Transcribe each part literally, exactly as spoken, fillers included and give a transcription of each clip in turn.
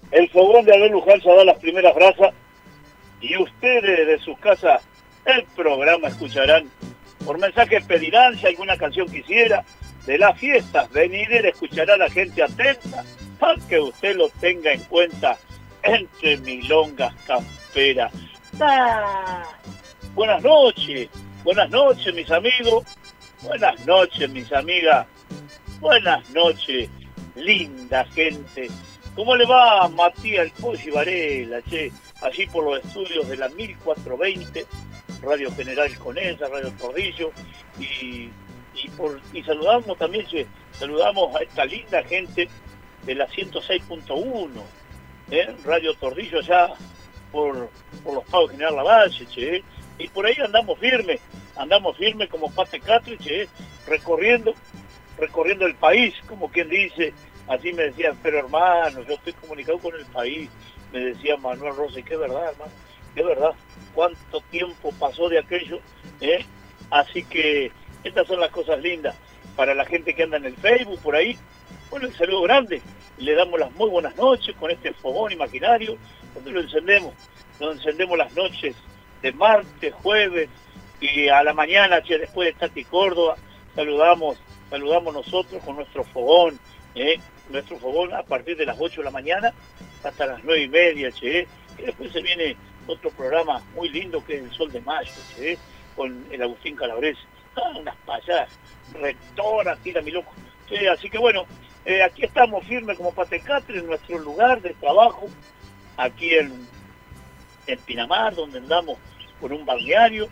El fogón de Abel Luján ya da las primeras brasas y ustedes de sus casas el programa escucharán. Por mensaje pedirán si alguna canción quisiera. De las fiestas venideras escuchará a la gente atenta para que usted lo tenga en cuenta entre milongas camperas. ¡Ah! Buenas noches, buenas noches mis amigos, buenas noches mis amigas, buenas noches, linda gente. ¿Cómo le va Matías el Pollo Varela, che? Allí por los estudios de la mil cuatrocientos veinte, Radio General Conesa, Radio Tordillo, y, y, por, y saludamos también, che, saludamos a esta linda gente de la ciento seis punto uno, ¿eh? Radio Tordillo allá por, por los pagos General Lavalle, che, y por ahí andamos firmes, andamos firmes como Pate Catri, che, recorriendo, recorriendo el país, como quien dice. Así me decían, pero hermano, yo estoy comunicado con el país, me decía Manuel Rossi, que es verdad, hermano, que es verdad, cuánto tiempo pasó de aquello, ¿eh? Así que estas son las cosas lindas para la gente que anda en el Facebook, por ahí. Bueno, el saludo grande, le damos las muy buenas noches con este fogón imaginario, donde lo encendemos, lo encendemos las noches de martes, jueves, y a la mañana, che, después de Tati Córdoba, saludamos, saludamos nosotros con nuestro fogón, ¿eh? Nuestro fogón a partir de las ocho de la mañana hasta las nueve y media, che, y después se viene otro programa muy lindo que es El Sol de Mayo, che, con el Agustín Calabrese. Ah, unas payadas, rectoras, tira mi loco. Che, así que bueno, eh, aquí estamos firmes como Patecatre en nuestro lugar de trabajo, aquí en, en Pinamar, donde andamos por un balneario,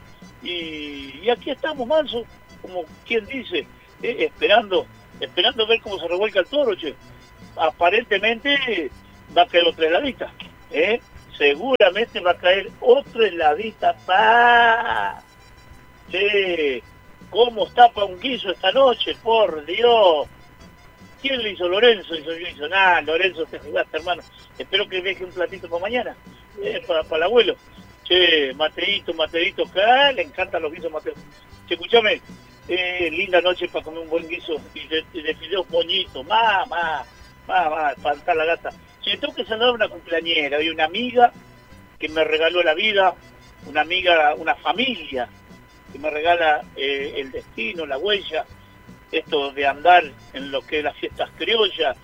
y, y aquí estamos, manso, como quien dice, eh, esperando esperando ver cómo se revuelca el toro, che. Aparentemente va a caer otra heladita, ¿eh? Seguramente va a caer otra heladita, pa. Che, ¿cómo está para un guiso esta noche? Por Dios. ¿Quién le hizo? Lorenzo hizo, yo hizo nada. Lorenzo, te jugaste, hermano. Espero que deje un platito para mañana, eh, para, para el abuelo. Che, Mateito, Mateito, que ah, le encantan los guisos, Mateo. Che, escúchame. Eh, linda noche para comer un buen guiso y de, de fideos moñitos, más, más, más, más, para estar la gata. Si tengo que saludar a una cumpleañera, hay una amiga que me regaló la vida, una amiga, una familia que me regala eh, el destino, la huella, esto de andar en lo que es las fiestas criollas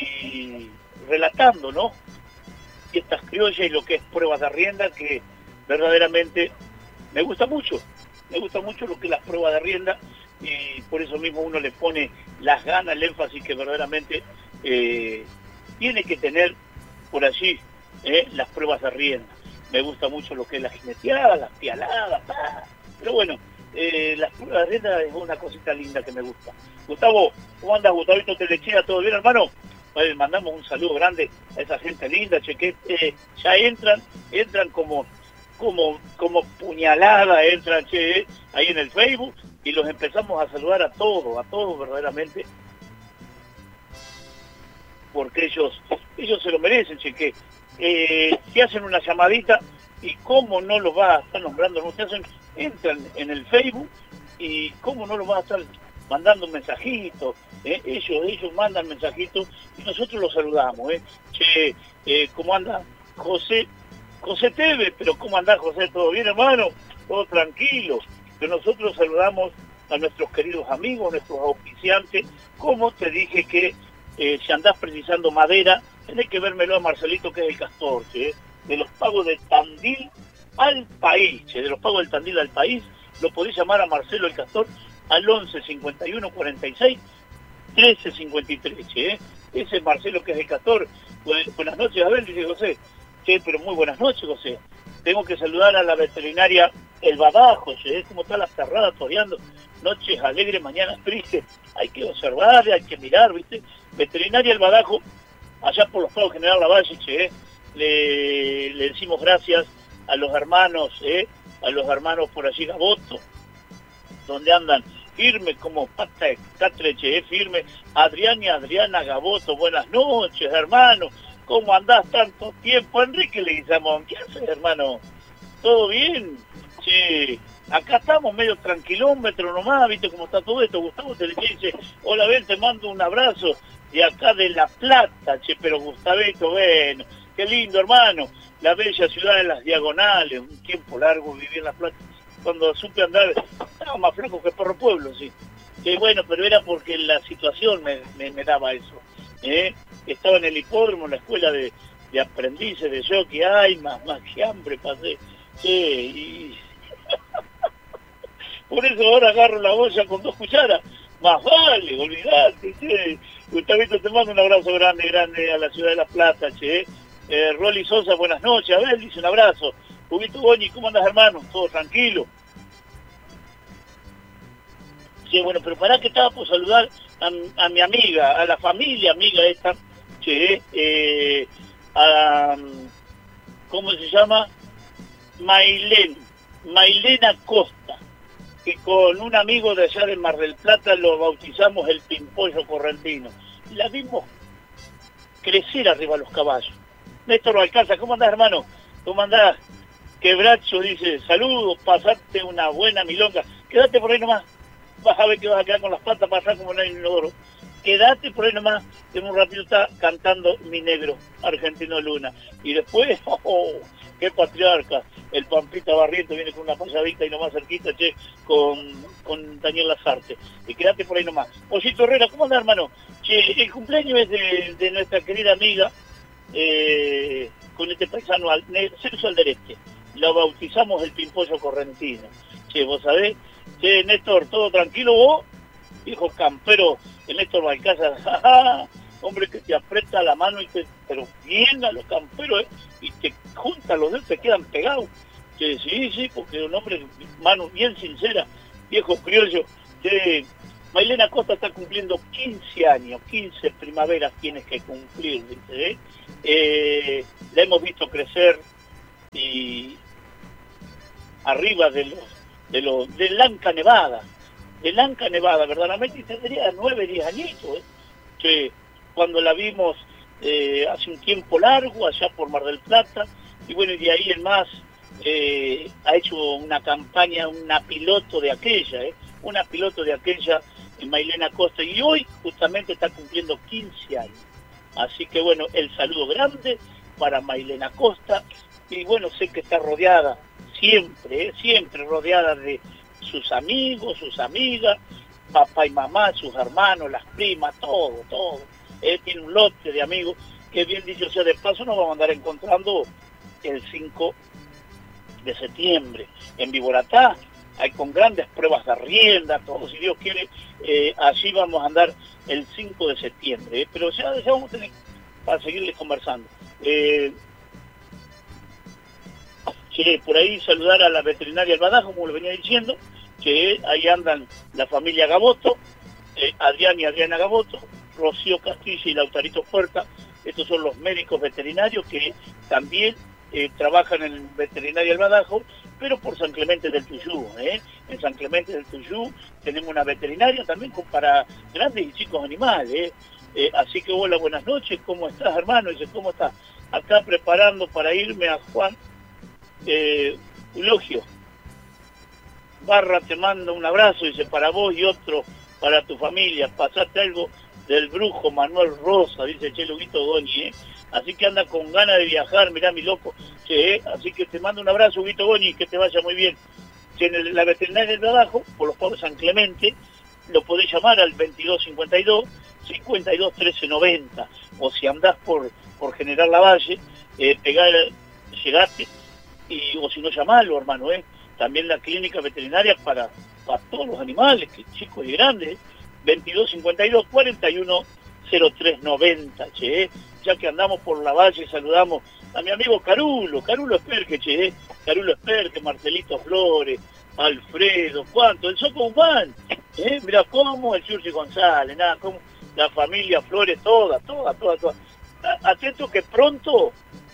y relatando, ¿no? Fiestas criollas y lo que es pruebas de arrienda, que verdaderamente me gusta mucho. Me gusta mucho lo que es las pruebas de arrienda y por eso mismo uno le pone las ganas, el énfasis que verdaderamente eh, tiene que tener por allí eh, las pruebas de arrienda. Me gusta mucho lo que es la jineteada, las pialadas, ¡pah! Pero bueno, eh, las pruebas de arrienda es una cosita linda que me gusta. Gustavo, ¿cómo andas, Gustavito Telechea? ¿Todo bien, hermano? Pues mandamos un saludo grande a esa gente linda, che, que eh, ya entran, entran como... como como puñalada entran, che, ahí en el Facebook y los empezamos a saludar a todos, a todos verdaderamente, porque ellos ellos se lo merecen, che, que eh, si hacen una llamadita y cómo no los va a estar nombrando, no se hacen, entran en el Facebook y cómo no los va a estar mandando un mensajito, eh, ellos ellos mandan mensajitos y nosotros los saludamos, eh, che, eh, ¿cómo anda José? José Teve, pero ¿cómo andás, José? ¿Todo bien, hermano? Todo tranquilo. Que nosotros saludamos a nuestros queridos amigos, nuestros auspiciantes. Como te dije que eh, si andás precisando madera, tenés que vérmelo a Marcelito, que es el Castor, ¿sí? De los pagos de Tandil al país, ¿sí? De los pagos del Tandil al país, lo podés llamar a Marcelo el Castor al once cincuenta y uno cuarenta y seis trece cincuenta y tres, ¿sí? Ese es Marcelo, que es el Castor. Buenas noches, a ver, dice José. Sí, pero muy buenas noches, José. Tengo que saludar a la veterinaria El Badajo, ¿sí? Como está la cerrada toreando. Noches alegres, mañanas tristes. Hay que observar, hay que mirar, ¿viste? Veterinaria El Badajo, allá por los pagos General Lavalle, ¿sí? Le, le decimos gracias a los hermanos, ¿eh? A los hermanos por allí Gaboto, donde andan firmes como pata de catre, ¿sí? Firme. Adrián y Adriana Gaboto, buenas noches, hermanos. ¿Cómo andás tanto tiempo? Enrique Leguizamón, ¿qué haces, hermano? ¿Todo bien? Sí, acá estamos medio tranquilómetro nomás, ¿viste cómo está todo esto? Gustavo te dice, hola, ven, te mando un abrazo de acá de La Plata, che, pero Gustavito, bueno, qué lindo, hermano. La bella ciudad de las diagonales, un tiempo largo viví en La Plata. Cuando supe andar, estaba más flaco que Porro Pueblo, sí. Que bueno, pero era porque la situación me, me, me daba eso. ¿eh? Estaba en el hipódromo, en la escuela de, de aprendices de jockey, ay, más, más que hambre pasé. Sí, y... por eso ahora agarro la olla con dos cucharas. Más vale, olvidate, che. Gustavito, te mando un abrazo grande, grande a la ciudad de La Plata, che. Eh, Rolly Sosa, buenas noches. A ver, dice un abrazo. Huguito Goñi, ¿cómo andas, hermano? ¿Todo tranquilo? Sí, bueno, pero pará que estaba por saludar a, a mi amiga, a la familia amiga esta, che, eh, a, ¿cómo se llama? Mailén, Mailena Costa, que con un amigo de allá de Mar del Plata lo bautizamos el Pimpollo Correntino. La vimos crecer arriba de los caballos. Néstor Balcaza, ¿cómo andás, hermano? ¿Cómo andás? Quebracho dice, saludos, pasate una buena milonga. Quédate por ahí nomás. Vas a ver que vas a quedar con las patas para atrás como no hay inodoro. Quédate por ahí nomás, que un ratito está cantando Mi Negro, Argentino Luna. Y después, oh, oh, qué patriarca, el Pampita Barriento viene con una payadita y nomás cerquita, che, con, con Daniel Lazarte. Y quédate por ahí nomás. Osito Herrera, ¿cómo andás, hermano? Che, el cumpleaños es de, de nuestra querida amiga, eh, con este paisano, Celso Alderete. Lo bautizamos el Pimpollo Correntino. Che, vos sabés, che, Néstor, ¿todo tranquilo vos? Hijo campero, el Néstor Balcaza, hombre que te aprieta la mano y te, pero bien a los camperos, ¿eh? Y te junta los dedos, te quedan pegados. Che, sí, sí, porque un hombre, mano bien sincera, viejo criollo. Che, Mailena Costa está cumpliendo quince años, quince primaveras tienes que cumplir, ¿eh? Eh, la hemos visto crecer y arriba de los de los de Lanca Nevada, de Lanca Nevada, verdaderamente tendría nueve, diez añitos, ¿eh? Que cuando la vimos eh, hace un tiempo largo allá por Mar del Plata, y bueno, y de ahí en más eh, ha hecho una campaña, una piloto de aquella, ¿eh? una piloto de aquella en Mailena Costa, y hoy justamente está cumpliendo quince años. Así que bueno, el saludo grande para Mailena Costa, y bueno, sé que está rodeada siempre, ¿eh? siempre rodeada de sus amigos, sus amigas, papá y mamá, sus hermanos, las primas, todo, todo. Él tiene un lote de amigos que, bien dicho sea de paso, nos vamos a andar encontrando el cinco de septiembre en Viboratá. Hay con grandes pruebas de arrienda, todo, si Dios quiere, eh, allí vamos a andar el cinco de septiembre, ¿eh? Pero ya, ya vamos a tener para seguirles conversando. Eh, Sí, por ahí saludar a la veterinaria del Badajo, como lo venía diciendo, que ahí andan la familia Gaboto, eh, Adrián y Adriana Gaboto, Rocío Castilla y Lautarito Puerta. Estos son los médicos veterinarios que también eh, trabajan en veterinaria del Badajo, pero por San Clemente del Tuyú. ¿eh? En San Clemente del Tuyú tenemos una veterinaria también para grandes y chicos animales. ¿eh? Eh, así que hola, buenas noches, ¿cómo estás, hermano? Dice, ¿cómo estás? Acá preparando para irme a Juan Eh, Eulogio Barra, te mando un abrazo, dice, para vos y otro para tu familia. Pasaste algo del brujo Manuel Rosa, dice Che Huguito Goñi, ¿eh? Así que anda con ganas de viajar, mirá mi loco, che, ¿eh? Así que te mando un abrazo, Huguito Goñi, que te vaya muy bien. Che, en el, la veterinaria del Badajo, por los pobres San Clemente, lo podés llamar al veintidós cincuenta y dos, cincuenta y dos trece noventa, o si andás por, por General Lavalle, eh, pegar, llegaste, y o si no, llamalo, hermano, ¿eh? También la clínica veterinaria para, para todos los animales, que chicos y grandes, ¿eh? veintidós cincuenta y dos, cuarenta y uno, cero tres noventa, che, ¿eh? Ya que andamos por la valle, saludamos a mi amigo Carulo, Carulo Esperque, che, ¿eh? Carulo Esperque, Marcelito Flores, Alfredo, ¿cuánto? El Soco Humán, ¿eh? Mirá cómo, el Churchi González, nada, como la familia Flores, toda, toda, toda, toda. Atento que pronto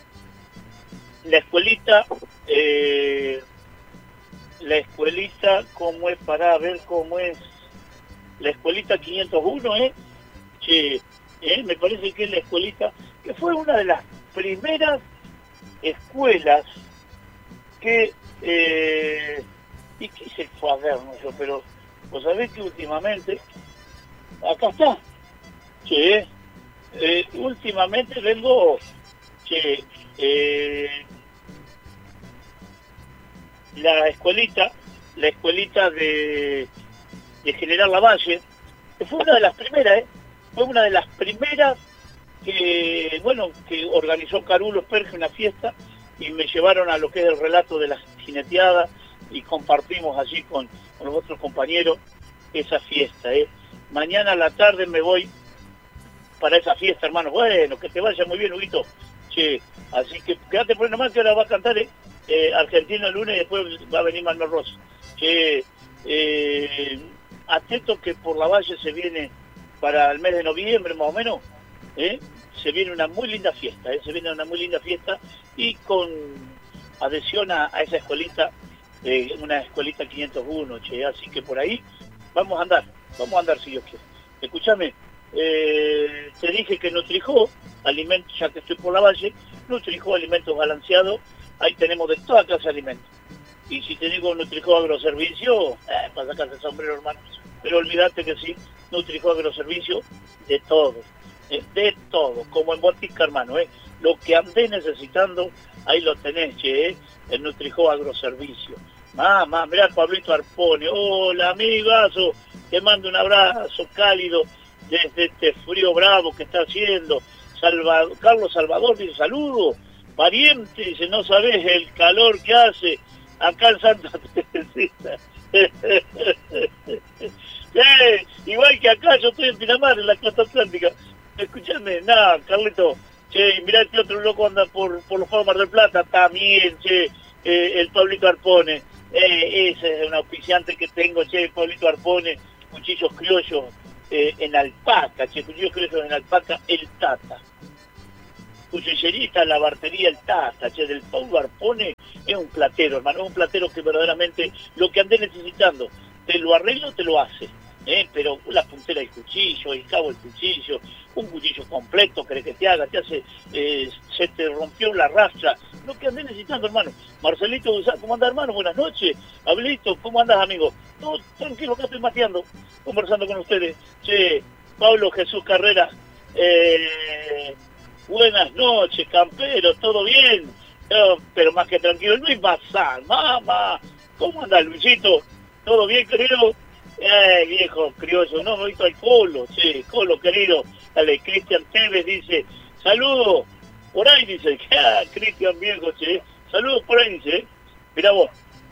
la escuelita, eh, la escuelita, ¿cómo es? Para ver cómo es, la escuelita quinientos uno, ¿eh? Che, ¿eh? Me parece que es la escuelita, que fue una de las primeras escuelas que, eh, y quise el cuaderno yo, pero vos sabés que últimamente, acá está, che, eh, últimamente vengo, che, eh, la escuelita, la escuelita de, de General Lavalle, que fue una de las primeras, ¿eh? Fue una de las primeras que, bueno, que organizó Carulo Perge una fiesta y me llevaron a lo que es el relato de la jineteada y compartimos allí con, con los otros compañeros esa fiesta, ¿eh? Mañana a la tarde me voy para esa fiesta, hermano. Bueno, que te vaya muy bien, Huguito. Che, así que quédate por ahí nomás que ahora va a cantar, ¿eh? Eh, Argentino el lunes y después va a venir Manuel Rosa. Che, eh, atento que por la Valle se viene para el mes de noviembre más o menos, ¿eh? Se viene una muy linda fiesta, ¿eh? Se viene una muy linda fiesta y con adhesión a, a esa escuelita, eh, una escuelita quinientos uno, che, así que por ahí vamos a andar, vamos a andar si Dios quiere. Escúchame, eh, te dije que Nutrijó, alimentos, ya que estoy por la Valle, Nutrijó, alimentos balanceados, ahí tenemos de toda clase de alimentos. Y si te digo Nutrijó Agroservicio, eh, para sacarse el sombrero, hermano. Pero olvídate que sí, Nutrijó Agroservicio, de todo, eh, de todo, como en Botica, hermano, eh. Lo que andé necesitando, ahí lo tenés, che, eh, en Nutrijó Agroservicio. Mamá, mirá Pablito Arpone, hola amigazo, te mando un abrazo cálido desde este frío bravo que está haciendo. Salvador, Carlos Salvador dice, saludo, pariente, dice, no sabés el calor que hace acá en Santa Teresita. eh, igual que acá, yo estoy en Pinamar, en la costa atlántica. Escuchame, nada, Carlito, che, mirá este otro loco anda por, por los Juegos Mar del Plata, también, che, eh, el Pablito Arpone, eh, ese es un auspiciante que tengo, che, Pablito Arpone, cuchillos criollos eh, en alpaca, che, cuchillos criollos en alpaca, el Tata. Cuchillerista, la bartería El Tata, che, del Paulo Arpone, es un platero, hermano, es un platero que verdaderamente lo que andé necesitando, te lo arreglo, te lo hace, ¿eh? Pero la puntera del cuchillo, el cabo del cuchillo, un cuchillo completo, querés que te haga, te hace, eh, se te rompió la rastra, lo que andé necesitando, hermano. Marcelito, ¿cómo andás, hermano? Buenas noches. Pablito, ¿cómo andás, amigo? Todo tranquilo, acá estoy mateando, conversando con ustedes. Che, Pablo Jesús Carrera, eh... buenas noches, campero, ¿todo bien? No, pero más que tranquilo, Luis Bazán, mamá, ¿cómo anda Luisito? ¿Todo bien, querido? Eh, viejo criollo, no me he visto al Colo, che, Colo, querido. Dale, Cristian Tevez dice, saludos, por ahí dice, ah, Cristian viejo, che, saludos por ahí dice, mirá vos.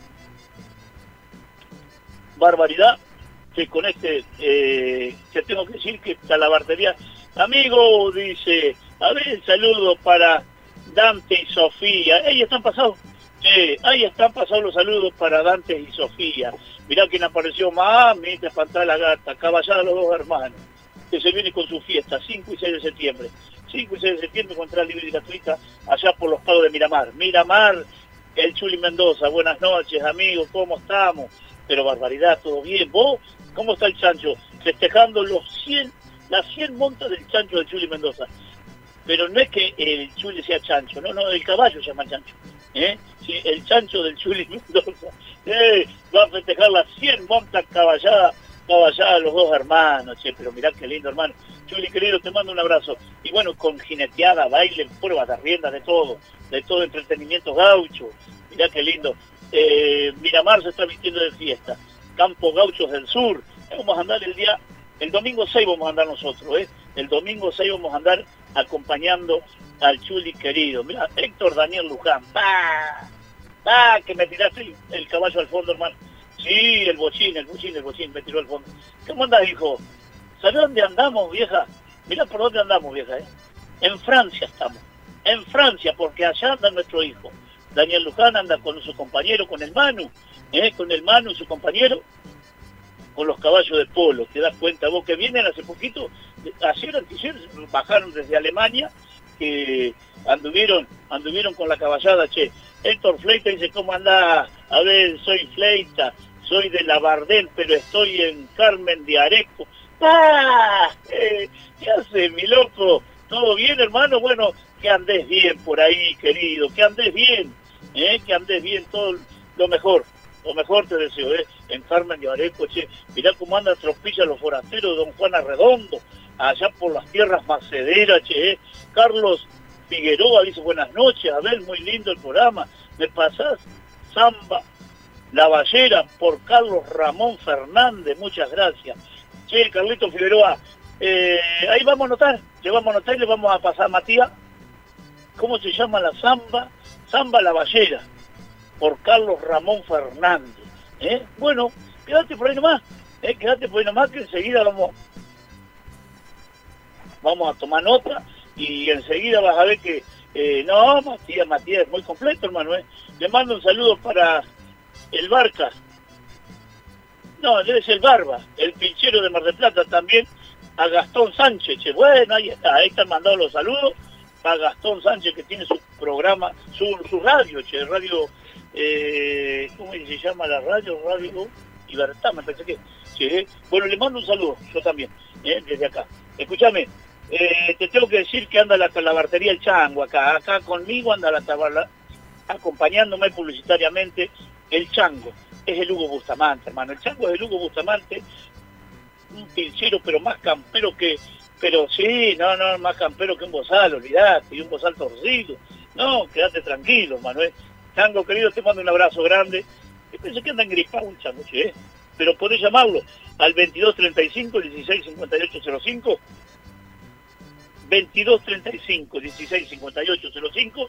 Barbaridad, que con este, eh, te tengo que decir que está la bartería. Amigo, dice, a ver, saludos para Dante y Sofía. Ahí están pasados. Eh, ahí están pasados los saludos para Dante y Sofía. Mirá quién apareció, mami, te espantá la gata, caballada los dos hermanos, que se viene con su fiesta, cinco y seis de septiembre. cinco y seis de septiembre, con entrada libre y gratuita, allá por los pagos de Miramar. Miramar, el Chuli Mendoza, buenas noches, amigos, ¿cómo estamos? Pero barbaridad, ¿todo bien? ¿Vos? ¿Cómo está el chancho? Festejando los cien, las cien montas del chancho de Chuli Mendoza. Pero no es que el Chuli sea chancho, no, no, el caballo se llama chancho, ¿eh? Sí, el chancho del Chuli Mendoza, eh, va a festejar las cien montas caballadas, caballadas los dos hermanos, che, pero mirá qué lindo, hermano. Chuli, querido, te mando un abrazo. Y bueno, con jineteada, baile, pruebas de rienda, de todo, de todo entretenimiento gaucho, mirá qué lindo. Eh, Miramar se está vistiendo de fiesta, Campos Gauchos del Sur, eh, vamos a andar el día, el domingo seis vamos a andar nosotros, ¿eh? El domingo seis vamos a andar acompañando al Chuli querido. Mira, Héctor Daniel Luján, ¡bah! ¡Ah! Que me tiraste el, el caballo al fondo, hermano. Sí, el bochín, el bochín, el bochín, me tiró al fondo. ¿Cómo andás, hijo? ¿Sabés dónde andamos, vieja? Mirá por dónde andamos, vieja, ¿eh? En Francia estamos. En Francia, porque allá anda nuestro hijo. Daniel Luján anda con su compañero, con el Manu, ¿eh? Con el Manu y su compañero, con los caballos de polo. ¿Te das cuenta vos que vienen hace poquito? Ayer, antier, bajaron desde Alemania, que anduvieron, anduvieron con la caballada, che. Héctor Fleita dice, ¿cómo andás? A ver, soy Fleita, soy de la Bardel, pero estoy en Carmen de Areco. ¡Ah! Eh, ¿Qué haces, mi loco? ¿Todo bien, hermano? Bueno, que andes bien por ahí, querido, que andes bien, ¿eh? Que andes bien, todo lo mejor, lo mejor te deseo, ¿eh? En Carmen de Areco, che, mirá cómo andan tropilla los forasteros de Don Juan Arredondo, allá por las tierras macederas, che, ¿eh? Carlos Figueroa dice buenas noches, Abel, muy lindo el programa. ¿Me pasás? Samba La Ballera por Carlos Ramón Fernández, muchas gracias. Che, Carlito Figueroa, eh, ahí vamos a anotar, le vamos a anotar y le vamos a pasar a Matías. ¿Cómo se llama la samba? Samba La Ballera, por Carlos Ramón Fernández. ¿Eh? Bueno, quédate por ahí nomás, ¿eh? quédate por ahí nomás que enseguida vamos, vamos a tomar nota y enseguida vas a ver que, eh, no, Matías, Matías es muy completo, hermano. ¿eh? Le mando un saludo para el Barca. No, debe ser el Barba, el pinchero de Mar del Plata también, a Gastón Sánchez. Che. Bueno, ahí está, ahí están mandando los saludos a Gastón Sánchez, que tiene su programa, su, su radio, che, radio, eh, ¿cómo se llama la radio? Radio Libertad, me parece que. Che. Bueno, le mando un saludo, yo también, eh, desde acá. Escúchame, eh, te tengo que decir que anda la talabartería El Chango acá, acá conmigo anda la tabla, acompañándome publicitariamente El Chango. Es el Hugo Bustamante, hermano. El Chango es el Hugo Bustamante, un pinchero, pero más campero que... Pero sí, no, no, más campero que un bozal, olvidate, y un bozal torcido. No, quédate tranquilo, Manuel. Chango, querido, te mando un abrazo grande. Yo pensé que anda engripado un chango, che, ¿eh? Pero podés llamarlo al veintidós treinta y cinco, dieciséis cincuenta y ocho cero cinco, veintidós treinta y cinco, dieciséis cincuenta y ocho cero cinco,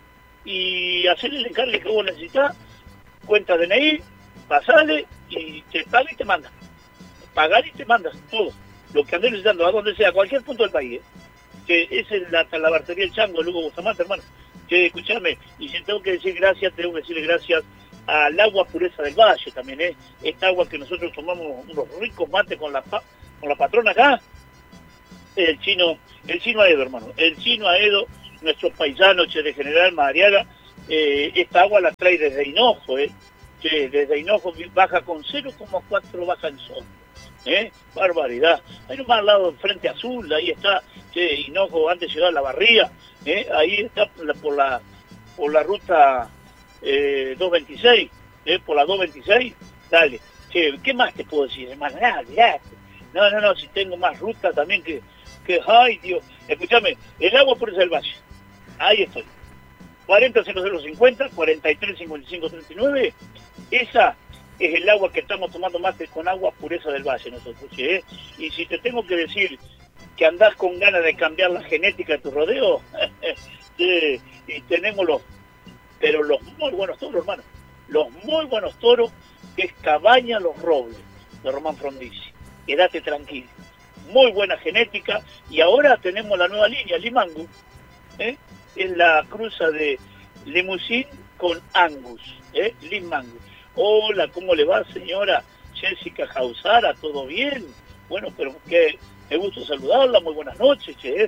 y hacerle el encargue que vos necesitás, cuenta D N I, pasale y te paga y te manda. Pagar y te manda todo. Lo que andés necesitando, a donde sea, a cualquier punto del país. ¿eh? Que es la talabartería El Chango, el Hugo Bustamante, hermano. Que escuchame, y si tengo que decir gracias, tengo que decirle gracias al agua pureza del Valle también, ¿eh? Esta agua que nosotros tomamos unos ricos mates con la pa con la patrona acá, el chino, el chino Aedo, hermano. El chino Aedo, nuestros paisanos, che, de General Madariaga, eh, esta agua la trae desde Hinojo, ¿eh? Che, desde Hinojo baja con cero coma cuatro, baja en sol. ¿Eh? Barbaridad. Ahí nomás al lado del Frente Azul, ahí está, che, Hinojo, antes de llegar a la Barría, ¿eh? Ahí está por la, por la, por la ruta eh, doscientos veintiséis, ¿eh? Por la doscientos veintiséis, dale. Che, ¿qué más te puedo decir, hermano? Nada, no, no, no, si tengo más ruta también que, que, ay, Dios. Escúchame, el agua por el Valle, ahí estoy. cuarenta cero cero cincuenta, cuarenta y tres cincuenta y cinco treinta y nueve, esa es el agua que estamos tomando mate con agua pureza del Valle nosotros, ¿eh? Y si te tengo que decir que andás con ganas de cambiar la genética de tu rodeo, ¿sí? Y tenemos los, pero los muy buenos toros, hermano, los muy buenos toros, que es Cabaña Los Robles, de Román Frondizi. Quédate tranquilo, muy buena genética, y ahora tenemos la nueva línea, Limangu, ¿eh? Es la cruza de Limousin con Angus, ¿eh? Limangu. Hola, ¿cómo le va, señora Jessica Jausara? ¿Todo bien? Bueno, pero que me gusta saludarla, muy buenas noches, che.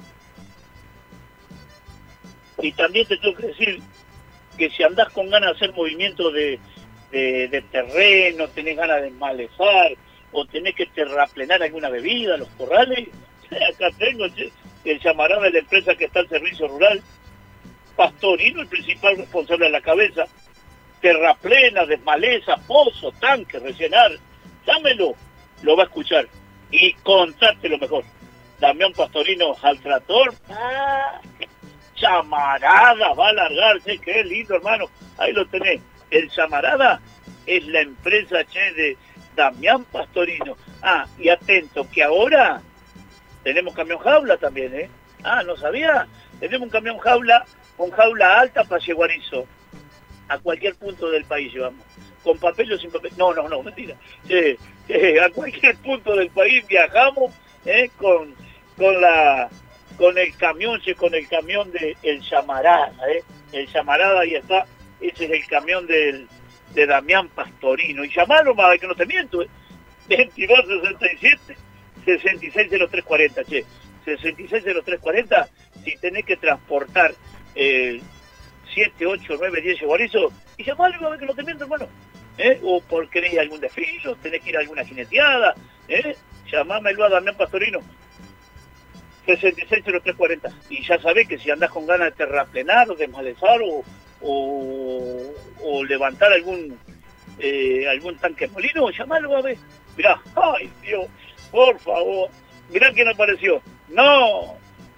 Y también te tengo que decir que si andás con ganas de hacer movimiento de, de, de terreno, tenés ganas de malezar, o tenés que terraplenar alguna bebida, los corrales, acá tengo, che, el llamará de la empresa que está al servicio rural, Pastorino, el principal responsable de la cabeza, terraplena, desmaleza, pozo, tanque, rellenar, dámelo, lo va a escuchar y contarte lo mejor. Damián Pastorino al trator, ah, chamarada, va a largarse, qué lindo, hermano, ahí lo tenés. El Chamarada es la empresa, che, de Damián Pastorino. Ah, y atento, que ahora tenemos camión jaula también, ¿eh? Ah, ¿no sabía? Tenemos un camión jaula, con jaula alta para Yeguarizo. A cualquier punto del país llevamos. Con papel o sin papel. No, no, no, mentira. Sí, sí, a cualquier punto del país viajamos, ¿eh? con, con la con el camión, sí, con el camión de El Chamarada, ¿eh? El Chamarada, ahí está. Ese es el camión del, de Damián Pastorino. Y llamarlo, para que no te miento, ¿eh? veintidós sesenta y siete, sesenta y seis cero tres cuarenta, che. sesenta y seis cero tres cuarenta, si tenés que transportar eh, siete, ocho, nueve, diez Yeguarizo, y llamarlo, a ver que no te miento, hermano. ¿Eh? O por querés algún desfilo, tenés que ir a alguna jineteada, ¿eh? Llamámelo a Damián Pastorino. sesenta y seis cero tres cuarenta. Y ya sabés que si andás con ganas de terraplenar, o desmalezar, o, o, o levantar algún eh, algún tanque molino, llamalo a ver. Mirá, ay Dios, por favor, mirá quién apareció. No,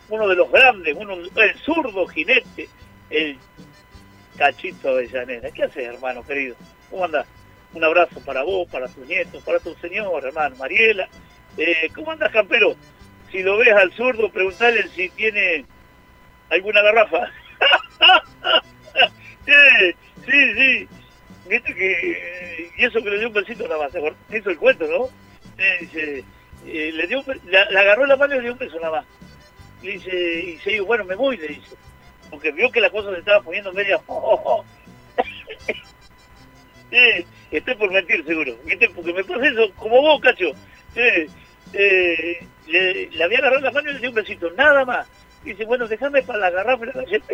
uno de los grandes, uno, el zurdo jinete, el Cachito Avellaneda. ¿Qué haces, hermano querido? ¿Cómo andás? Un abrazo para vos, para tus nietos, para tu señor, hermano, Mariela. Eh, ¿Cómo andás, campero? Si lo ves al zurdo, preguntale si tiene alguna garrafa. sí, sí, sí. Viste que... Y eso que le dio un besito nada más. Se hizo el cuento, ¿no? Eh, dice, eh, le dio un, la, la agarró la mano y le dio un beso nada más. Y dice, y se dijo, bueno, me voy, le dice. Porque vio que la cosa se estaba poniendo media... Oh, oh, oh. sí, estoy por mentir, seguro. ¿Viste? Porque me pasa eso, como vos, Cacho. Sí, eh, le, le había agarrado la mano y le dio un besito, nada más. Dice, bueno, déjame para la garrafa y la galleta.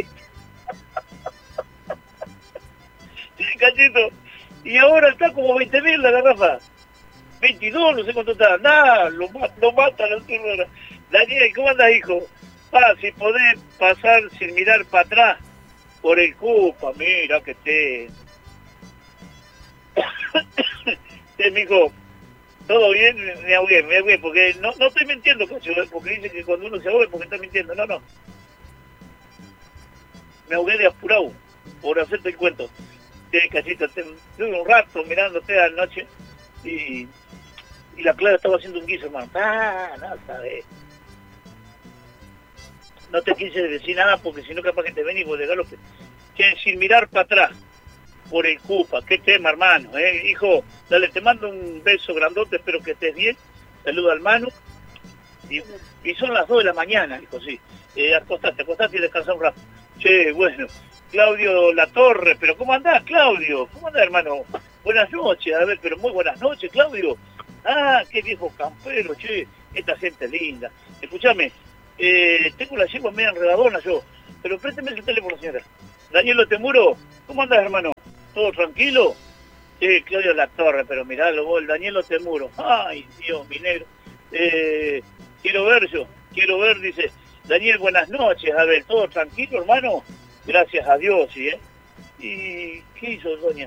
Sí, Cachito. Y ahora está como veinte mil la garrafa. veintidós, no sé cuánto está. Nada, lo, lo mata la turba. Daniel, ¿cómo andas, hijo? Pa, si podés pasar sin mirar para atrás por el Cupa, mira que te... te, mijo, todo bien, me ahogué, me ahogué, porque no, no estoy mintiendo, Cacho, porque dice que cuando uno se ahoga es porque está mintiendo. No, no. Me ahogué de apurado, por hacerte el cuento. Sí, Cachito, estuve un rato mirándote a la noche y, y la Clara estaba haciendo un guiso, hermano. Ah, no sabes. No te quise decir nada porque si no capaz que te ven y vos de galope. Que sin mirar para atrás, por el Cupa, qué tema, hermano, ¿eh? Hijo, dale, te mando un beso grandote, espero que estés bien. Saludo al Manu. Y, y son las dos de la mañana, hijo, sí. Eh, acostate, acostate y descansa un rato. Che, bueno. Claudio Latorre, pero ¿cómo andás, Claudio? ¿Cómo andás, hermano? Buenas noches, a ver, pero muy buenas noches, Claudio. Ah, qué viejo campero, che, esta gente linda. Escúchame, eh, tengo la yegua media enredadona yo, pero présteme el teléfono, señora. Daniel Temuro, ¿cómo andás, hermano? ¿Todo tranquilo? Sí, Claudio Latorre, pero miralo vos, el Daniel Temuro. Ay, Dios, mi negro. Eh, quiero ver yo, quiero ver, dice, Daniel, buenas noches, a ver, ¿todo tranquilo, hermano? Gracias a Dios, ¿sí? ¿eh? ¿Y qué hizo, doña?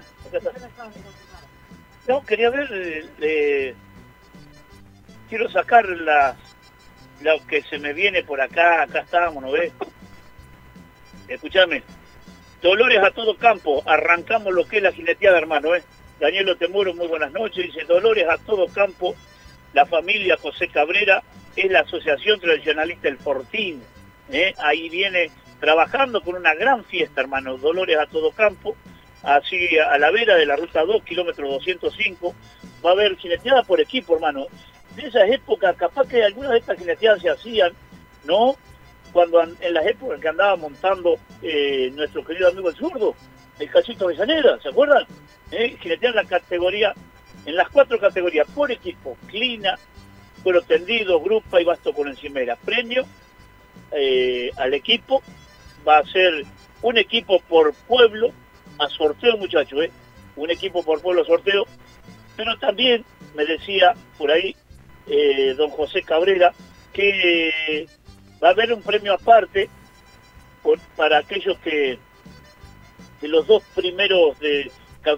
No, quería ver, eh, quiero sacar las, lo que se me viene por acá, acá estamos, ¿no ves? Escúchame, Dolores a todo campo, arrancamos lo que es la jineteada, hermano, ¿eh? Daniel Temuro, muy buenas noches, dice, Dolores a todo campo, la familia José Cabrera es la Asociación Tradicionalista El Fortín, ¿eh? Ahí viene... trabajando con una gran fiesta, hermano, Dolores a todo campo, así a la vera de la ruta dos, kilómetro doscientos cinco, va a haber jineteada por equipo, hermano. De esas épocas, capaz que algunas de estas jineteadas se hacían, ¿no? Cuando en las épocas que andaba montando eh, nuestro querido amigo el zurdo, el Cachito Avellaneda, ¿se acuerdan? ¿Eh? Jinetean la categoría, en las cuatro categorías, por equipo, clina, cuero tendido, grupa y basto con encimera. Premio eh, al equipo. Va a ser un equipo por pueblo a sorteo, muchachos, ¿eh? Un equipo por pueblo a sorteo. Pero también me decía por ahí eh, don José Cabrera que va a haber un premio aparte por, para aquellos que, que los dos primeros de...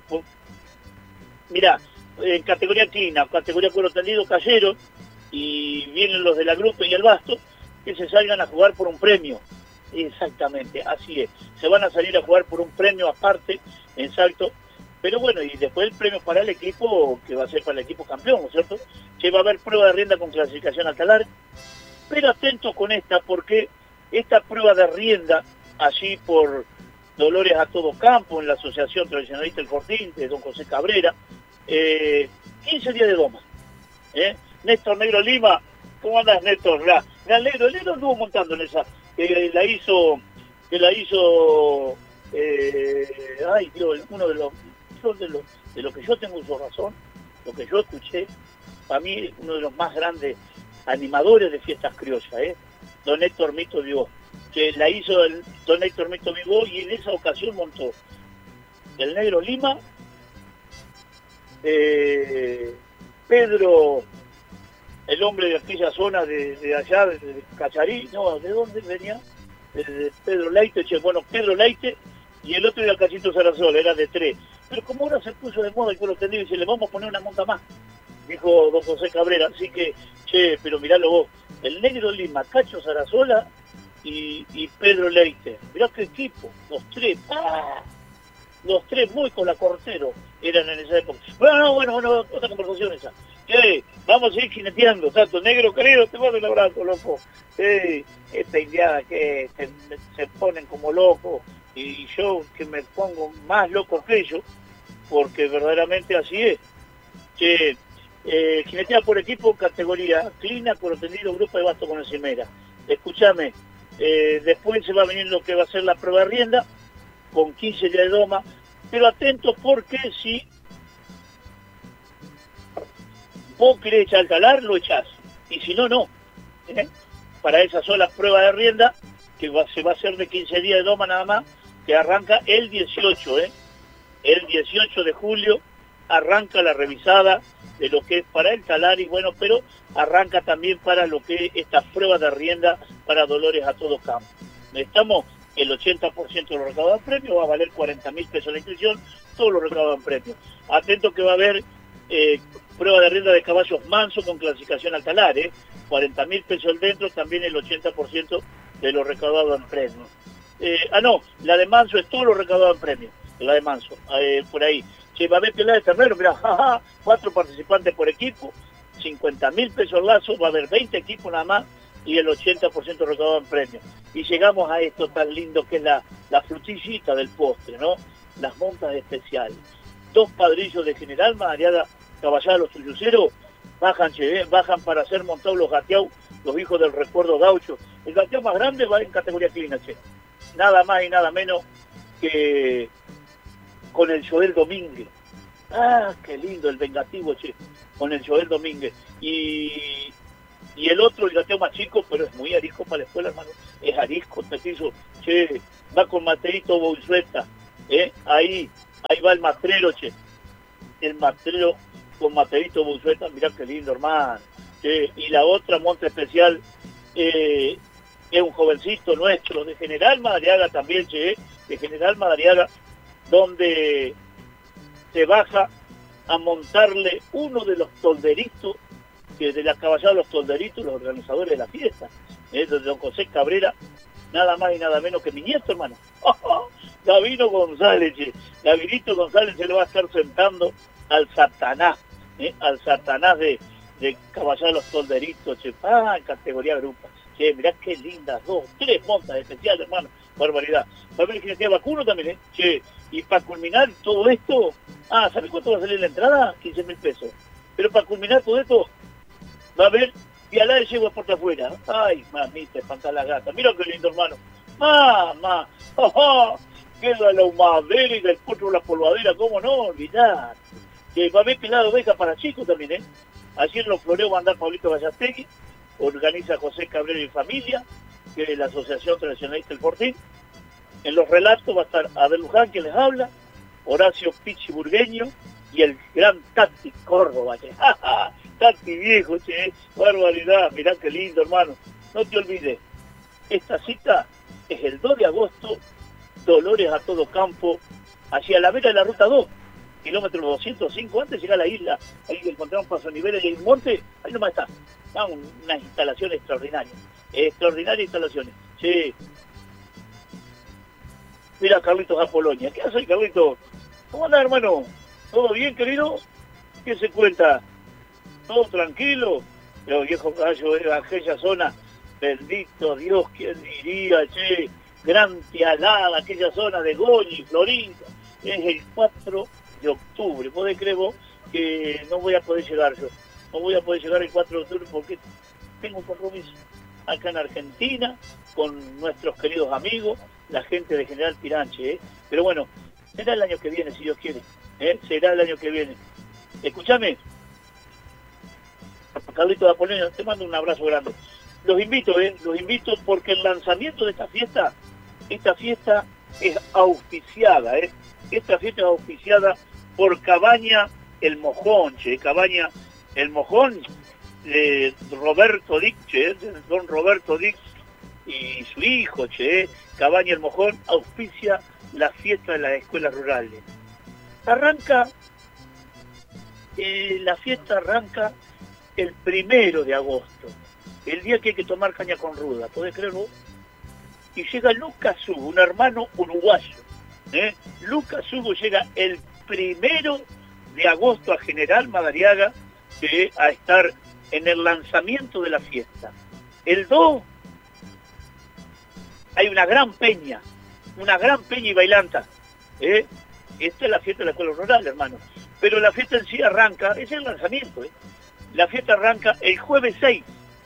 Mirá, en categoría quina, categoría cuero tendido cayeron y vienen los de la grupa y el basto que se salgan a jugar por un premio. Exactamente, así es. Se van a salir a jugar por un premio aparte en salto. Pero bueno, y después el premio para el equipo, que va a ser para el equipo campeón, ¿no es cierto? Que va a haber prueba de rienda con clasificación al talar. Pero atentos con esta, porque esta prueba de rienda, allí por Dolores a todo campo, en la Asociación Tradicionalista El Fortín, de don José Cabrera, eh, quince días de doma. ¿eh? Néstor Negro Lima, ¿cómo andas, Néstor? La, la Negro, el Negro anduvo montando en esa... que la hizo, que la hizo, eh, ay Dios, uno de los, de los, de lo que yo tengo uso razón, lo que yo escuché, para mí uno de los más grandes animadores de fiestas criollas, ¿eh? Don Héctor Mito Vivó, que la hizo el, don Héctor Mito Vivó y en esa ocasión montó el Negro Lima, eh, Pedro, el hombre de aquella zona de, de allá, de, de Cacharí, no, ¿de dónde venía? De, de Pedro Leite, che, bueno, Pedro Leite, y el otro era Cachito Sarasola, era de tres. Pero como ahora se puso de moda el cuero tendido, y se le vamos a poner una monta más, dijo don José Cabrera, así que, che, pero miralo vos, el Negro Lima, Cacho Sarasola, y, y Pedro Leite. Mirá qué equipo, los tres, ¡ah! Los tres muy con la Cortero eran en esa época. Bueno, no, bueno, bueno, otra conversación esa. Che, vamos a ir jineteando, tanto negro querido, te mando un abrazo, loco. Eh, esta indiada que se, se ponen como locos y yo que me pongo más loco que ellos, porque verdaderamente así es. Che, eh, jinetea por equipo, categoría clina, con tendido, grupo de basto con encimera. Escúchame, eh, después se va a venir lo que va a ser la prueba de rienda, con quince días de doma, pero atentos porque si vos querés echar al talar, lo echás, y si no, no. ¿eh? Para esa sola prueba de rienda, que va, se va a hacer de quince días de doma nada más, que arranca el dieciocho, ¿eh? El dieciocho de julio arranca la revisada de lo que es para el talar, y bueno, pero arranca también para lo que es esta prueba de rienda para Dolores a todo campo. Estamos... el ochenta por ciento de los recaudados en premio, va a valer cuarenta mil pesos la inscripción, todos los recaudados en premio. Atento que va a haber eh, prueba de rienda de caballos manso con clasificación al talar, ¿eh? cuarenta mil pesos el dentro, también el ochenta por ciento de los recaudados en premio. Eh, ah, no, la de manso es todo lo recaudado en premio, la de manso, eh, por ahí. Che, va a haber pelea de terreno, mirá, jaja, cuatro participantes por equipo, cincuenta mil pesos lazo, va a haber veinte equipos nada más, y el ochenta por ciento recaudado en premios. Y llegamos a esto tan lindo que es la, la frutillita del postre, ¿no? Las montas especiales. Dos padrillos de General Madariaga, Caballada los Tuyuceros, bajan, che, bajan para ser montados los gateados, los hijos del recuerdo gaucho. El gateado más grande va en categoría clínica, che. Nada más y nada menos que con el Joel Domínguez. Ah, qué lindo el vengativo, che, con el Joel Domínguez. Y... Y el otro, el gateo más chico, pero es muy arisco para la escuela, hermano. Es arisco, petizo. Che, va con Mateito Bouzueta. ¿eh? Ahí, ahí va el matrero, che. El matrero con Mateito Bouzueta. Mirá qué lindo, hermano. Che. Y la otra, monta especial, eh, es un jovencito nuestro, de General Madariaga también, che. De General Madariaga, donde se baja a montarle uno de los tolderitos, que de la caballada de los tolderitos, los organizadores de la fiesta, ¿eh? de don José Cabrera, nada más y nada menos que mi nieto, hermano. Davino González, che. Davidito González se le va a estar sentando al Satanás, ¿eh? al Satanás de, de caballada de los tolderitos, che. Ah, en categoría grupa. Che, mirá qué lindas, dos, tres montas especiales, hermano. Barbaridad. Familia Jinetea Vacuno también, ¿eh? Che, y para culminar todo esto, ah, ¿sabes cuánto va a salir la entrada? quince mil pesos. Pero para culminar todo esto, va a haber Vialá de yegua por afuera. Ay, mamita, espanta la gata. Mira qué lindo, hermano. Mamá, oh, oh, queda la humadera y del potro la polvadera, ¿cómo no? Olvidar. Que va a haber pelado oveja para chicos también, ¿eh? Allí en los floreos va a andar Pablito Gallastegui, organiza José Cabrera y familia, que es la Asociación Tradicionalista del Fortín. En los relatos va a estar Abel Luján, que les habla, Horacio Pichi Burgueño y el gran Tati Córdoba, che. Tati viejo, che, barbaridad, mirá qué lindo, hermano. No te olvides, esta cita es el dos de agosto, Dolores a todo campo, hacia la vera de la ruta dos, kilómetro doscientos cinco, antes de llegar a la isla, ahí encontramos paso niveles y hay un monte, ahí nomás está. Ah, unas instalaciones extraordinarias, extraordinarias instalaciones. Sí. Mira, Carlitos Apolonia. ¿Qué hace, Carlitos? ¿Cómo anda, hermano? ¿Todo bien, querido? ¿Qué se cuenta? ¿Todo tranquilo? Pero viejo gallo de aquella zona, bendito Dios, ¿quién diría, che? Gran Tialada, aquella zona de Goñi, Florida. Es el cuatro de octubre. ¿Podés creer vos que no voy a poder llegar yo? No voy a poder llegar el cuatro de octubre porque tengo un compromiso acá en Argentina con nuestros queridos amigos, la gente de General Piranche, ¿eh? Pero bueno, será el año que viene, si Dios quiere, ¿eh? Será el año que viene. Escúchame, Carlito de Apolonio, te mando un abrazo grande. Los invito, ¿eh? Los invito porque el lanzamiento de esta fiesta, esta fiesta es auspiciada, ¿eh? Esta fiesta es auspiciada por Cabaña El Mojón, che, Cabaña El Mojón, de Roberto Dix, che, de don Roberto Dix y su hijo, che, Cabaña El Mojón, auspicia la fiesta de las escuelas rurales. Arranca, eh, la fiesta arranca el primero de agosto, el día que hay que tomar caña con ruda, ¿podés creer vos? y llega Lucas Hugo, un hermano uruguayo. ¿eh? Lucas Hugo llega el primero de agosto a General Madariaga eh, a estar en el lanzamiento de la fiesta. El dos hay una gran peña, una gran peña y bailanta. ¿eh? Esta es la fiesta de la escuela rural, hermano. Pero la fiesta en sí arranca, es el lanzamiento. ¿eh? La fiesta arranca el jueves seis,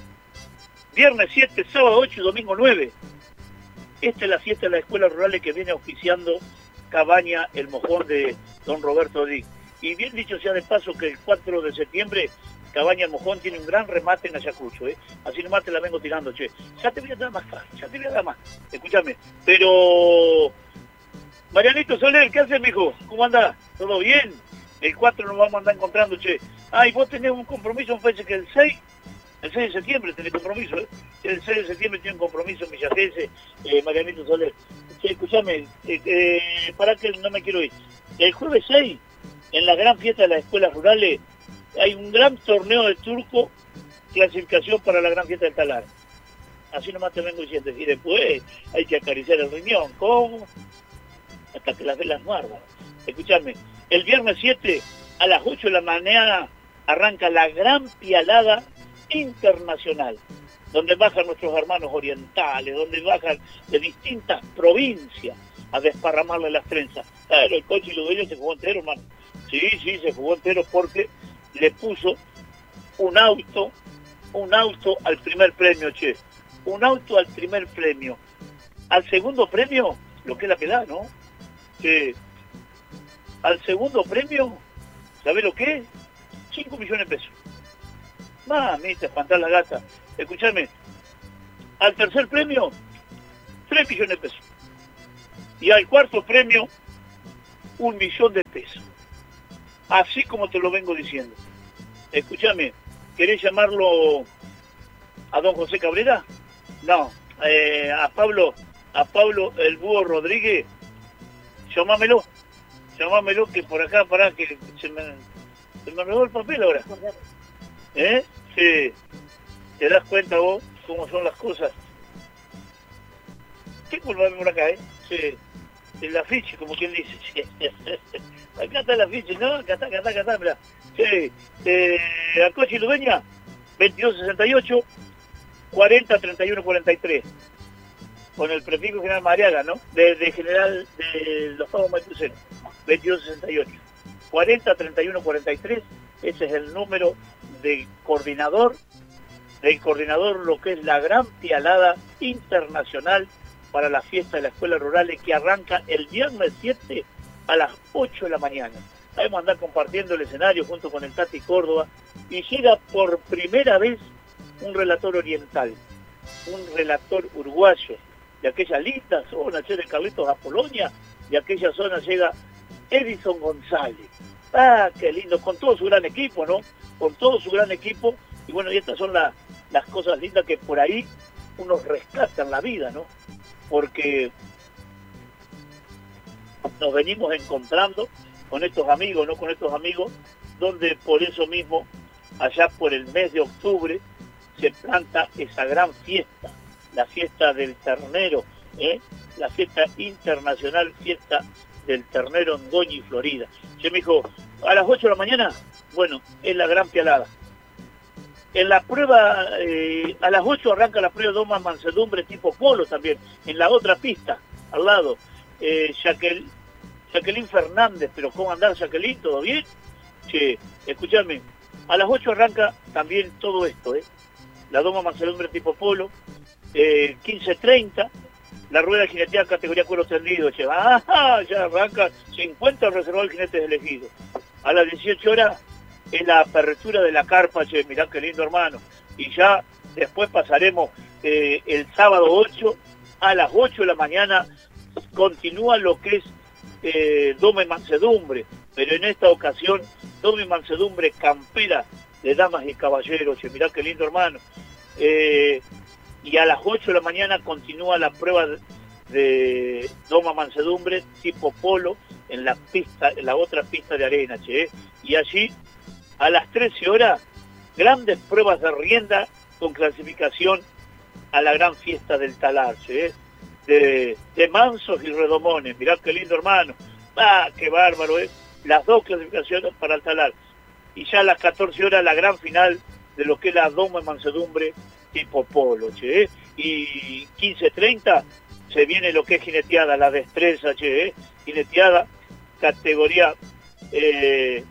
viernes siete, sábado ocho y domingo nueve. Esta es la fiesta de las escuelas rurales que viene auspiciando Cabaña El Mojón de don Roberto Díaz. Y bien dicho sea de paso que el cuatro de septiembre Cabaña El Mojón tiene un gran remate en Ayacucho, ¿eh? Así nomás te la vengo tirando, che. Ya te voy a dar más fácil, ya te voy a dar más. Escúchame, pero... Marianito Soler, ¿qué haces, mijo? ¿Cómo andás? ¿Todo bien? El cuatro nos vamos a andar encontrando, che. Ah, y vos tenés un compromiso, me parece que el seis, el seis de septiembre tenés compromiso, ¿eh? El seis de septiembre tiene un compromiso en Villagense, eh, Marianito Soler. Che, escúchame, eh, eh, para que no me quiero ir. El jueves seis, en la gran fiesta de las escuelas rurales, hay un gran torneo de turco, clasificación para la gran fiesta del Talar. Así nomás te vengo diciendo, y después hay que acariciar el riñón. ¿Cómo? Hasta que las velas guardan. Escuchadme, el viernes siete a las ocho de la mañana arranca la gran pialada internacional, donde bajan nuestros hermanos orientales, donde bajan de distintas provincias a desparramarle las trenzas. Claro, el coche y los dueños se jugó entero, hermano. Sí, sí, se jugó entero porque le puso un auto, un auto al primer premio, che. Un auto al primer premio. Al segundo premio, lo que es la pelada, ¿no? Que al segundo premio, ¿sabés lo que es? cinco millones de pesos. Mamita, espantar la gata. Escuchadme, al tercer premio, tres millones de pesos. Y al cuarto premio, un millón de pesos. Así como te lo vengo diciendo. Escúchame, ¿querés llamarlo a don José Cabrera? No, eh, a Pablo, a Pablo el Búho Rodríguez, llamámelo, llamámelo que por acá, para que se me, se me robó el papel ahora. ¿Eh? Sí, te das cuenta vos cómo son las cosas. Tengo el papel por acá, ¿eh? Sí, el afiche, como quien dice. Sí. Acá está el afiche, ¿no? Acá está, acá está, acá está, mirá. Sí, eh, Alcoche y Ludeña, veintidós sesenta y ocho, cuarenta treinta y uno cuarenta y tres. Con el prefijo General Madariaga, ¿no? De, de General de los Pagos Maituceros, veintidós sesenta y ocho, cuarenta treinta y uno cuarenta y tres. Ese es el número del coordinador, del coordinador, lo que es la gran pialada internacional para la fiesta de las escuelas rurales que arranca el viernes siete a las ocho de la mañana. Ahí vamos a andar compartiendo el escenario junto con el Tati Córdoba y llega por primera vez un relator oriental, un relator uruguayo, de aquella linda zona, che, de Carlitos a Polonia, de aquella zona llega Edison González. Ah, qué lindo, con todo su gran equipo, ¿no? Con todo su gran equipo, y bueno, y estas son la, las cosas lindas que por ahí uno rescata en la vida, ¿no? Porque nos venimos encontrando con estos amigos, ¿no? Con estos amigos, donde por eso mismo, allá por el mes de octubre, se planta esa gran fiesta, la fiesta del ternero, ¿eh? La fiesta internacional, fiesta del ternero en Goñi, Florida. Yo me dijo, a las ocho de la mañana, bueno, es la gran pialada. En la prueba, eh, a las ocho arranca la prueba de doma mansedumbre tipo polo también, en la otra pista, al lado. Eh, Jacqueline, Jacqueline Fernández, pero ¿cómo andás, Jacqueline? ¿Todo bien? Che, escúchame, a las ocho arranca también todo esto, ¿eh? La doma mansedumbre tipo polo, eh, quince treinta, la rueda jineteada categoría cuero tendido, che, ah, ya arranca, se encuentra reservado el jinete elegido. A las dieciocho horas es la apertura de la carpa, che, mirá qué lindo, hermano. Y ya después pasaremos eh, el sábado ocho, a las ocho de la mañana, continúa lo que es eh, doma y mansedumbre, pero en esta ocasión, doma y mansedumbre campera de damas y caballeros, che, mirá qué lindo, hermano. Eh, y a las ocho de la mañana continúa la prueba de doma mansedumbre tipo polo en la pista, en la otra pista de arena, che, y allí a las trece horas grandes pruebas de rienda con clasificación a la gran fiesta del Talar, che. de, de mansos y redomones. Mirá qué lindo, hermano. Ah, qué bárbaro, ¿eh? Las dos clasificaciones para el talar. Y ya a las catorce horas la gran final de lo que es la doma de mansedumbre tipo polo, che, ¿eh? Y quince treinta se viene lo que es jineteada, la destreza, che, ¿eh? Jineteada, categoría eh,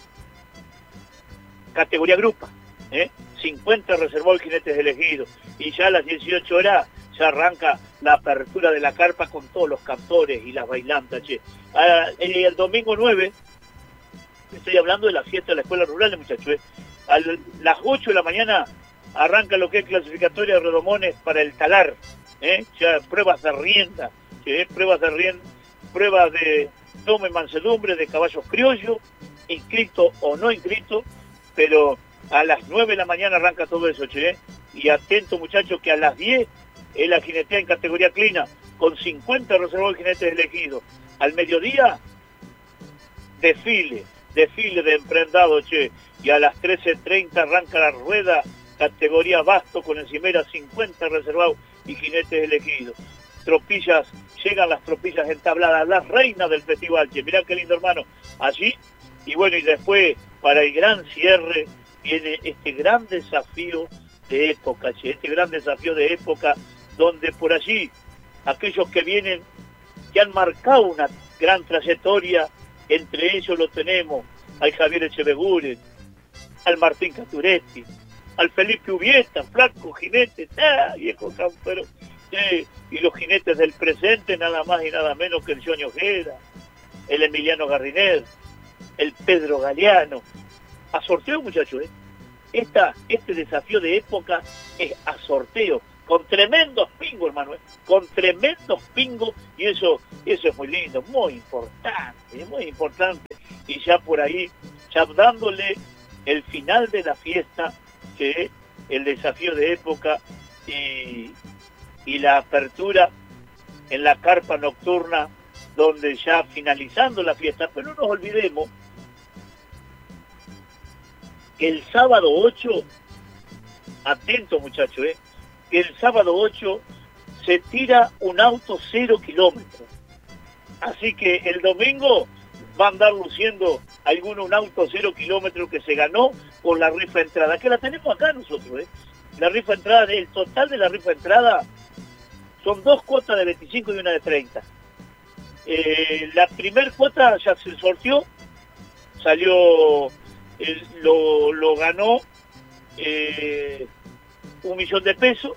categoría grupa, ¿eh? cincuenta reservados jinetes elegidos. Y ya a las dieciocho horas ya arranca la apertura de la carpa con todos los cantores y las bailantas, che. Ah, eh, el domingo nueve, estoy hablando de la fiesta de la escuela rural, muchachos, ¿eh? A las ocho de la mañana arranca lo que es clasificatoria de redomones para el talar, ¿eh? Ya pruebas de rienda, ¿eh? pruebas de rienda, pruebas de doma y mansedumbre de caballos criollos, inscrito o no inscrito, pero a las nueve de la mañana arranca todo eso, che, ¿eh? Y atento, muchachos, que a las diez es la jinetea en categoría clina, con cincuenta reservados jinetes elegidos. Al mediodía, desfile, desfile de emprendado, che, y a las trece treinta arranca la rueda, categoría basto, con encimera cincuenta reservados y jinetes elegidos. Tropillas, llegan las tropillas entabladas, las reinas del festival, che, mirá qué lindo, hermano, allí. Y bueno, y después, para el gran cierre, viene este gran desafío de época, che, este gran desafío de época, donde por allí, aquellos que vienen, que han marcado una gran trayectoria, entre ellos lo tenemos al Javier Echeveguren, al Martín Caturetti, al Felipe Ubieta, flaco jinete, ah, viejo campero, eh, y los jinetes del presente, nada más y nada menos que el Johnny Ojeda, el Emiliano Garriner, el Pedro Galeano. A sorteo, muchachos, ¿eh? Esta, este desafío de época es a sorteo, con tremendos pingos, hermano, ¿eh? Con tremendos pingos, y eso, eso es muy lindo, muy importante, muy importante. Y ya por ahí, ya dándole el final de la fiesta, que es el desafío de época y, y la apertura en la carpa nocturna, donde ya finalizando la fiesta, pero no nos olvidemos que el sábado ocho, atentos muchachos, ¿eh? que el sábado ocho se tira un auto cero kilómetros. Así que el domingo va a andar luciendo alguno un auto cero kilómetros que se ganó por la rifa entrada, que la tenemos acá nosotros, ¿eh? La rifa entrada, el total de la rifa entrada son dos cuotas de veinticinco y una de treinta. Eh, la primer cuota ya se sorteó, salió, eh, lo, lo ganó eh, un millón de pesos.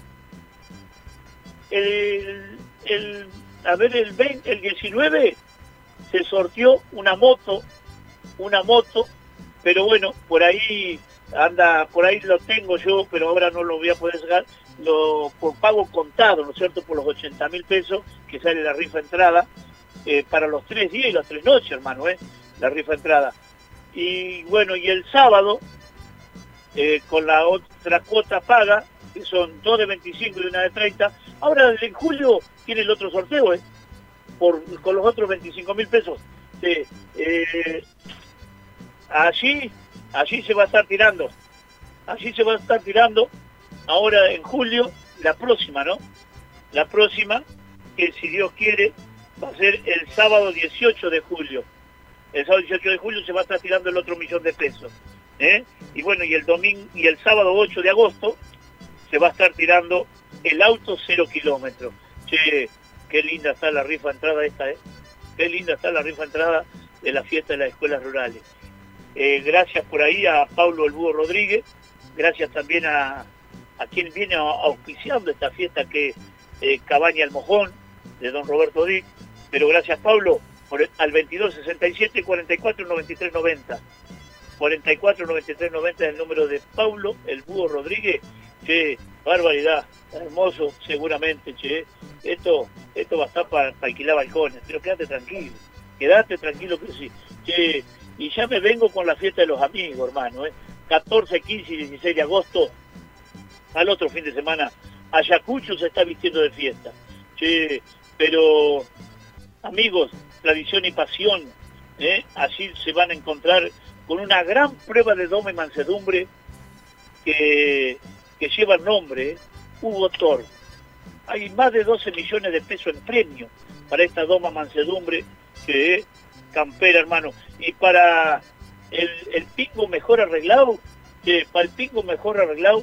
El, el, a ver, el, veinte, el diecinueve se sorteó una moto, una moto, pero bueno, por ahí anda, por ahí lo tengo yo, pero ahora no lo voy a poder sacar, lo, por pago contado, ¿no es cierto?, por los ochenta mil pesos que sale la rifa entrada, eh, para los tres días y las tres noches, hermano, ¿eh? La rifa entrada. Y bueno, y el sábado, eh, con la otra cuota paga, que son dos de veinticinco y una de treinta, ahora en julio tiene el otro sorteo, ¿eh? Por, con los otros veinticinco mil pesos. Eh, eh, allí, allí se va a estar tirando, allí se va a estar tirando, ahora en julio, la próxima, ¿no? La próxima, que si Dios quiere, va a ser el sábado dieciocho de julio. El sábado dieciocho de julio se va a estar tirando el otro millón de pesos, ¿eh? Y bueno, y el domingo, y el sábado ocho de agosto, se va a estar tirando el auto cero kilómetros. Che, qué linda está la rifa entrada esta, ¿eh? Qué linda está la rifa entrada de la fiesta de las escuelas rurales. Eh, gracias por ahí a Pablo el Búho Rodríguez, gracias también a, a quien viene auspiciando esta fiesta, que es eh, Cabaña El Mojón, de don Roberto Dick, pero gracias Pablo, por el, al veintidós sesenta y siete cuarenta y cuatro noventa y tres noventa. cuarenta y cuatro noventa y tres noventa es el número de Pablo el Búho Rodríguez. Che, barbaridad, hermoso seguramente, che. Esto, esto va a estar para, para alquilar balcones, pero quédate tranquilo, quédate tranquilo que sí. Che, y ya me vengo con la fiesta de los amigos, hermano, ¿eh? catorce, quince y dieciséis de agosto, al otro fin de semana, Ayacucho se está vistiendo de fiesta. Che, pero, amigos, tradición y pasión, ¿eh? Así se van a encontrar con una gran prueba de doma y mansedumbre que, que lleva el nombre, ¿eh? Hugo Toro. hay más de doce millones de pesos en premio para esta doma mansedumbre que es campera, hermano. Y para el, el pingo mejor arreglado, que para el pingo mejor arreglado,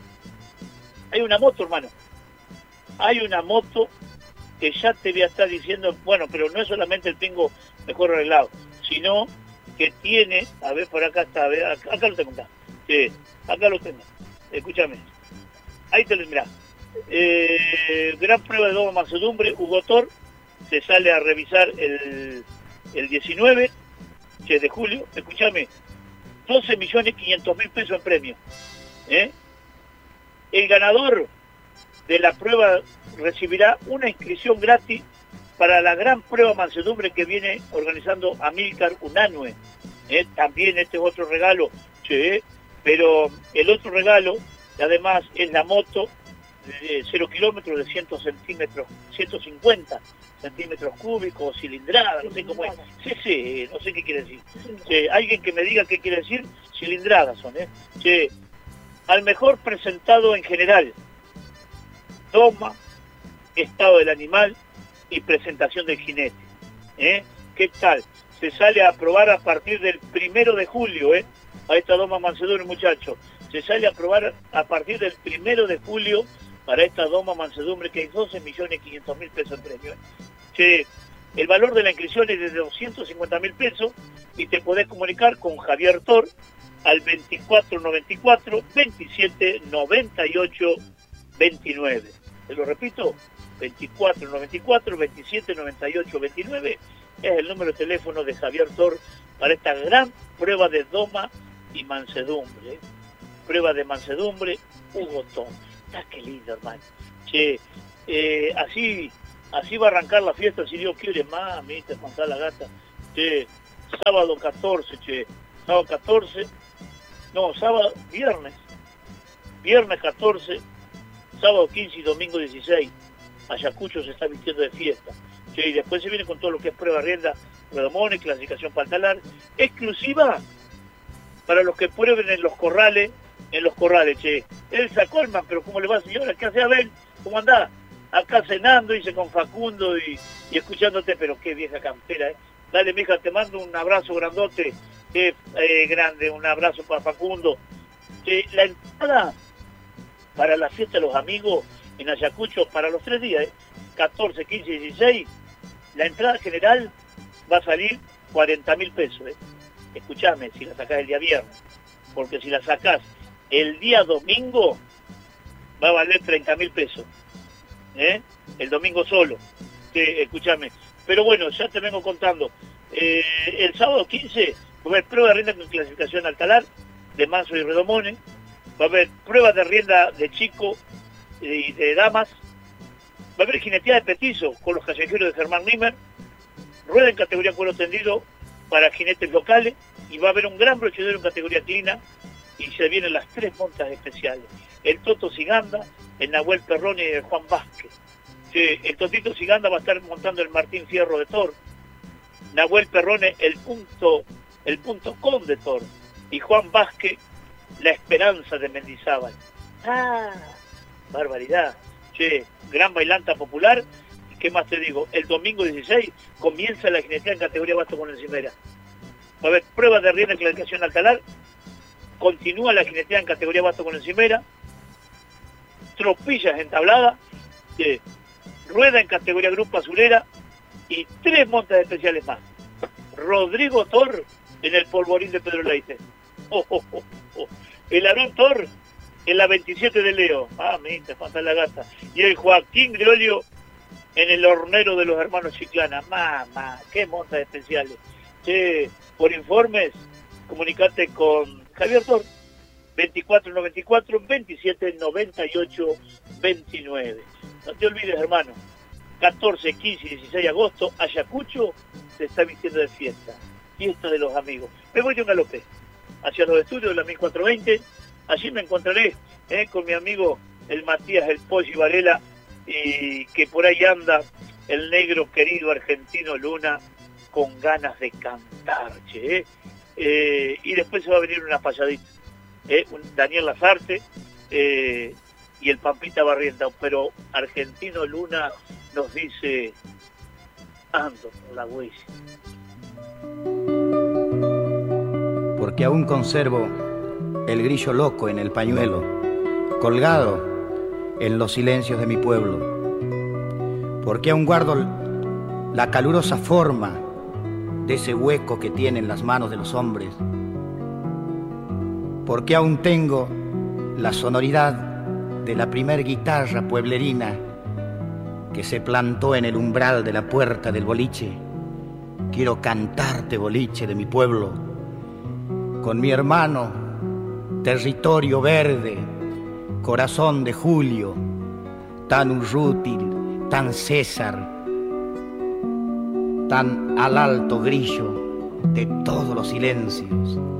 hay una moto, hermano. Hay una moto que ya te voy a estar diciendo, bueno, pero no es solamente el pingo mejor arreglado, sino que tiene, a ver, por acá está, a ver, acá, acá lo tengo, acá, sí, acá lo tengo, escúchame, ahí te lo mirá, eh, gran prueba de doma mansedumbre, Hugo Tor, se sale a revisar el, el diecinueve che, de julio, escúchame, doce millones quinientos mil pesos en premio, ¿eh? El ganador de la prueba recibirá una inscripción gratis para la gran prueba mansedumbre que viene organizando Amílcar Unanue. ¿Eh? También este es otro regalo, che, pero el otro regalo, además, es la moto de cero kilómetros de cien centímetros, ciento cincuenta centímetros cúbicos, cilindrada, no sé cómo es. Sí, sí, no sé qué quiere decir. Che, alguien que me diga qué quiere decir, cilindradas son, ¿eh? Che, al mejor presentado en general, doma, estado del animal y presentación del jinete. ¿Eh? ¿Qué tal? Se sale a probar a partir del primero de julio, ¿eh? A esta doma mansedumbre, muchachos. Se sale a probar a partir del primero de julio para esta doma mansedumbre que hay doce millones quinientos mil pesos en premio. ¿Eh? Che, el valor de la inscripción es de doscientos cincuenta mil pesos y te podés comunicar con Javier Tor al veinticuatro noventa y cuatro, veintisiete noventa y ocho, veintinueve. Te lo repito, veinticuatro noventa y cuatro, veintisiete noventa y ocho, veintinueve es el número de teléfono de Javier Tor para esta gran prueba de doma y mansedumbre. ¿Eh? Prueba de mansedumbre, Hugo Tor. Ah, qué lindo, hermano. Che, eh, así, así va a arrancar la fiesta, si Dios quiere, mami, te contar la gata. Che, sábado catorce, che, sábado catorce, no, sábado, viernes, viernes catorce, sábado quince y domingo dieciséis, Ayacucho se está vistiendo de fiesta. Che, y después se viene con todo lo que es prueba rienda, redomones, clasificación pantalar, exclusiva para los que prueben en los corrales, en los corrales, che. Elsa Colman, pero ¿cómo le va, señora? ¿Qué hace, Abel? ¿Cómo andás? Acá cenando, hice con Facundo y, y escuchándote, pero qué vieja campera, ¿eh? Dale, mija, te mando un abrazo grandote, qué eh, grande, un abrazo para Facundo. Eh, la entrada para la fiesta de los amigos en Ayacucho, para los tres días, ¿eh? catorce, quince y dieciséis, la entrada general va a salir cuarenta mil pesos, ¿eh? Escuchame, si la sacás el día viernes, porque si la sacás el día domingo, va a valer treinta mil pesos, ¿eh? El domingo solo, que, escuchame. Pero bueno, ya te vengo contando. Eh, el sábado quince va a haber prueba de rienda con clasificación al talar, de manso y redomones. Va a haber pruebas de rienda de chico y de damas. Va a haber jineteada de petizo con los callejeros de Germán Nimmer. Rueda en categoría cuero tendido para jinetes locales. Y va a haber un gran brochedero en categoría clina. Y se vienen las tres montas especiales. El Toto Siganda, el Nahuel Perroni y el Juan Vázquez. Sí, el Totito Siganda va a estar montando el Martín Fierro de Tor. Nahuel Perrone, el punto, el punto com de Tor. Y Juan Vázquez, la esperanza de Mendizábal. Ah, barbaridad. Che, gran bailanta popular. ¿Y qué más te digo? El domingo dieciséis comienza la jineteada en categoría basto con encimera. Va a haber pruebas de rienda y clasificación al talar. Continúa la jineteada en categoría basto con encimera. Tropillas entabladas. Che, rueda en categoría grupo azulera y tres montas especiales más. Rodrigo Tor en el polvorín de Pedro Leite. Oh, oh, oh, oh. El Aarón Tor en la veintisiete de Leo. Ah, me te falta la gata. Y el Joaquín Griolio en el hornero de los hermanos Chiclana. Mamá, qué montas especiales. Che, por informes, comunicate con Javier Tor. veinticuatro noventa y cuatro, veintisiete noventa y ocho, veintinueve. No te olvides, hermano, catorce, quince y dieciséis de agosto, Ayacucho se está vistiendo de fiesta. Fiesta de los amigos. Me voy de un galope hacia los estudios de la mil cuatrocientos veinte. Allí me encontraré eh, con mi amigo el Matías, el Pollo Varela, y que por ahí anda el negro querido argentino Luna con ganas de cantar, che. Eh. Eh, y después se va a venir una payadita. Eh, un Daniel Lazarte, eh, y el Pampita Barrienta, pero Argentino Luna nos dice, ando por la huella. Porque aún conservo el grillo loco en el pañuelo, colgado en los silencios de mi pueblo. Porque aún guardo la calurosa forma de ese hueco que tienen las manos de los hombres. Porque aún tengo la sonoridad de la primer guitarra pueblerina que se plantó en el umbral de la puerta del boliche. Quiero cantarte, boliche de mi pueblo, con mi hermano, territorio verde, corazón de Julio, tan Urrútil, tan César, tan al alto grillo de todos los silencios.